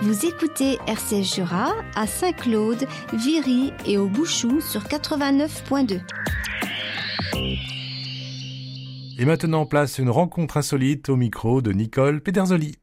Vous écoutez RCS Jura à Saint-Claude, Viry et au Bouchou sur 89.2. Et maintenant, place une rencontre insolite au micro de Nicole Pedersoli.